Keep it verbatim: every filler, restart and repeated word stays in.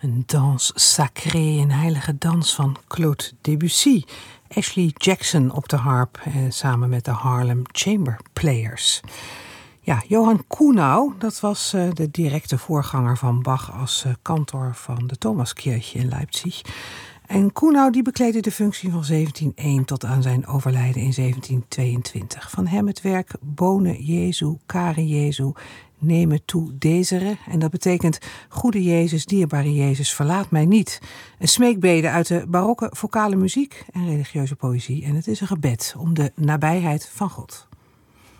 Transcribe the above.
Een danse sacré, een heilige dans van Claude Debussy. Ashley Jackson op de harp eh, samen met de Harlem Chamber Players. Ja, Johann Kuhnau, dat was uh, de directe voorganger van Bach als uh, kantor van de Thomaskirche in Leipzig. En Kuhnau die bekleedde de functie van zeventienhonderdéén tot aan zijn overlijden in zeventienhonderdtweeëntwintig. Van hem het werk Bone Jesu, Care Jesu, Neme toe Desere. En dat betekent: Goede Jezus, dierbare Jezus, verlaat mij niet. Een smeekbede uit de barokke vocale muziek en religieuze poëzie. En het is een gebed om de nabijheid van God.